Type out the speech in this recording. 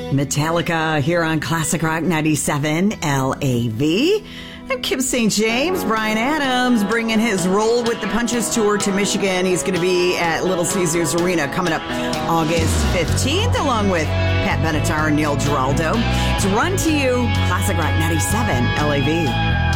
Metallica here on Classic Rock 97 LAV. I'm Kim St. James. Bryan Adams bringing his Roll with the Punches tour to Michigan. He's going to be at Little Caesars Arena coming up August 15th, along with Pat Benatar and Neil Giraldo. It's Run to You, Classic Rock 97 LAV.